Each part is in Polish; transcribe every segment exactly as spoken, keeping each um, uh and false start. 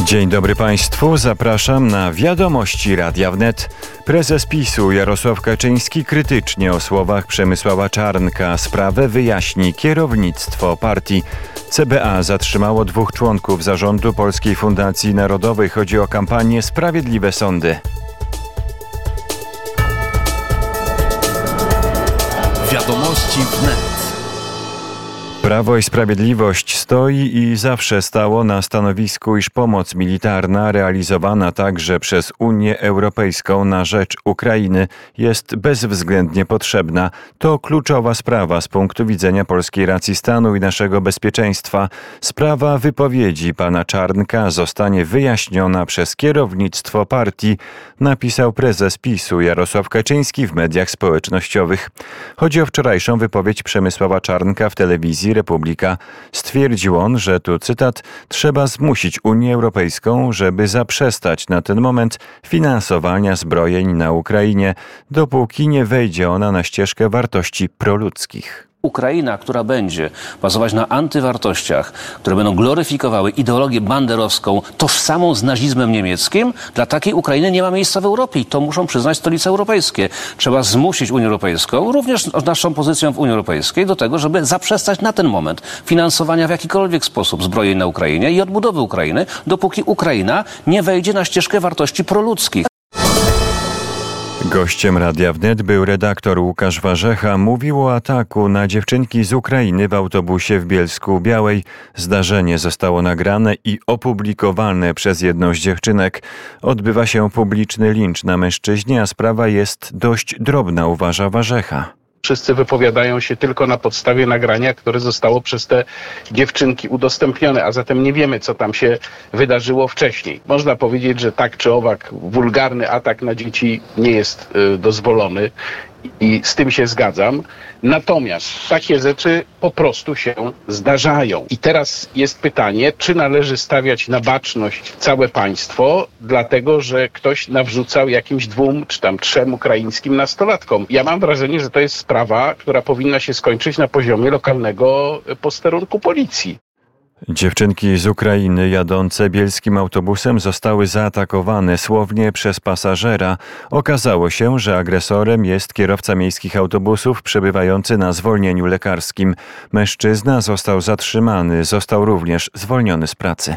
Dzień dobry Państwu, zapraszam na Wiadomości Radia Wnet. Prezes PiSu Jarosław Kaczyński krytycznie o słowach Przemysława Czarnka. Sprawę wyjaśni kierownictwo partii. C B A zatrzymało dwóch członków zarządu Polskiej Fundacji Narodowej. Chodzi o kampanię Sprawiedliwe Sądy. Wiadomości Wnet. Prawo i Sprawiedliwość stoi i zawsze stało na stanowisku, iż pomoc militarna realizowana także przez Unię Europejską na rzecz Ukrainy jest bezwzględnie potrzebna. To kluczowa sprawa z punktu widzenia polskiej racji stanu i naszego bezpieczeństwa. Sprawa wypowiedzi pana Czarnka zostanie wyjaśniona przez kierownictwo partii, napisał prezes PiSu Jarosław Kaczyński w mediach społecznościowych. Chodzi o wczorajszą wypowiedź Przemysława Czarnka w telewizji Republika. Stwierdził on, że tu cytat, trzeba zmusić Unię Europejską, żeby zaprzestać na ten moment finansowania zbrojeń na Ukrainie, dopóki nie wejdzie ona na ścieżkę wartości proludzkich. Ukraina, która będzie bazować na antywartościach, które będą gloryfikowały ideologię banderowską tożsamą z nazizmem niemieckim, dla takiej Ukrainy nie ma miejsca w Europie i to muszą przyznać stolice europejskie. Trzeba zmusić Unię Europejską, również naszą pozycją w Unii Europejskiej, do tego, żeby zaprzestać na ten moment finansowania w jakikolwiek sposób zbrojeń na Ukrainie i odbudowy Ukrainy, dopóki Ukraina nie wejdzie na ścieżkę wartości proludzkich. Gościem Radia Wnet był redaktor Łukasz Warzecha. Mówił o ataku na dziewczynki z Ukrainy w autobusie w Bielsku-Białej. Zdarzenie zostało nagrane i opublikowane przez jedną z dziewczynek. Odbywa się publiczny lincz na mężczyźnie, a sprawa jest dość drobna, uważa Warzecha. Wszyscy wypowiadają się tylko na podstawie nagrania, które zostało przez te dziewczynki udostępnione, a zatem nie wiemy, co tam się wydarzyło wcześniej. Można powiedzieć, że tak czy owak wulgarny atak na dzieci nie jest y, dozwolony i z tym się zgadzam. Natomiast takie rzeczy po prostu się zdarzają. I teraz jest pytanie, czy należy stawiać na baczność całe państwo, dlatego że ktoś nawrzucał jakimś dwóm czy tam trzem ukraińskim nastolatkom. Ja mam wrażenie, że to jest sprawa, która powinna się skończyć na poziomie lokalnego posterunku policji. Dziewczynki z Ukrainy jadące bielskim autobusem zostały zaatakowane słownie przez pasażera. Okazało się, że agresorem jest kierowca miejskich autobusów przebywający na zwolnieniu lekarskim. Mężczyzna został zatrzymany, został również zwolniony z pracy.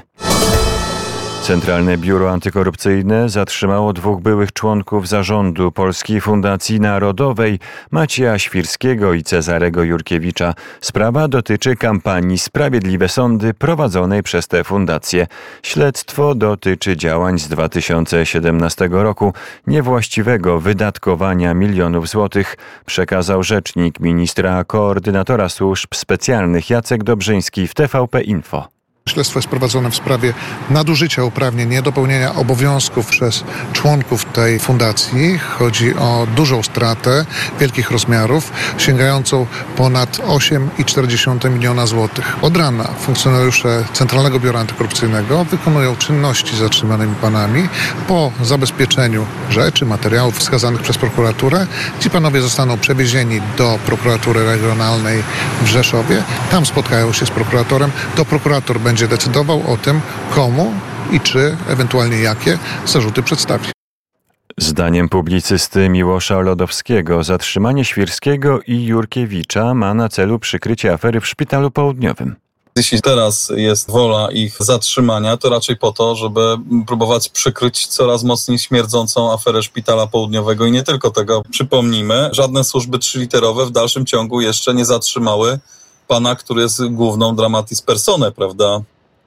Centralne Biuro Antykorupcyjne zatrzymało dwóch byłych członków zarządu Polskiej Fundacji Narodowej, Macieja Świrskiego i Cezarego Jurkiewicza. Sprawa dotyczy kampanii Sprawiedliwe Sądy prowadzonej przez tę fundację. Śledztwo dotyczy działań z dwa tysiące siedemnastego roku, niewłaściwego wydatkowania milionów złotych, przekazał rzecznik ministra koordynatora służb specjalnych Jacek Dobrzyński w T V P Info. Śledztwo jest prowadzone w sprawie nadużycia uprawnień, niedopełnienia obowiązków przez członków tej fundacji. Chodzi o dużą stratę wielkich rozmiarów, sięgającą ponad osiem przecinek cztery miliona złotych. Od rana funkcjonariusze Centralnego Biura Antykorupcyjnego wykonują czynności z zatrzymanymi panami. Po zabezpieczeniu rzeczy, materiałów wskazanych przez prokuraturę, ci panowie zostaną przewiezieni do prokuratury regionalnej w Rzeszowie. Tam spotkają się z prokuratorem. To prokurator będzie będzie decydował o tym, komu i czy, ewentualnie jakie zarzuty przedstawi. Zdaniem publicysty Miłosza Lodowskiego zatrzymanie Świrskiego i Jurkiewicza ma na celu przykrycie afery w Szpitalu Południowym. Jeśli teraz jest wola ich zatrzymania, to raczej po to, żeby próbować przykryć coraz mocniej śmierdzącą aferę Szpitala Południowego i nie tylko tego. Przypomnijmy, żadne służby trzyliterowe w dalszym ciągu jeszcze nie zatrzymały pana, który jest główną dramatis personae, prawda,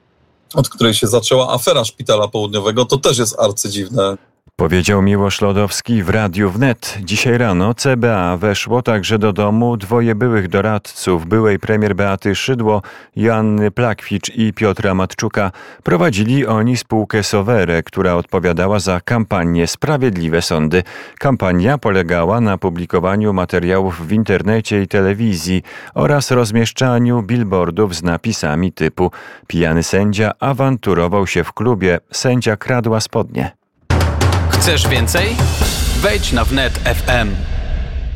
od której się zaczęła afera Szpitala Południowego, to też jest arcydziwne. Powiedział Miłosz Lodowski w Radiu Wnet. Dzisiaj rano C B A weszło także do domu dwoje byłych doradców byłej premier Beaty Szydło, Joanny Plakwicz i Piotra Matczuka. Prowadzili oni spółkę Sowere, która odpowiadała za kampanię Sprawiedliwe Sądy. Kampania polegała na publikowaniu materiałów w internecie i telewizji oraz rozmieszczaniu billboardów z napisami typu pijany sędzia awanturował się w klubie, sędzia kradła spodnie. Chcesz więcej? Wejdź na wnet kropka f m.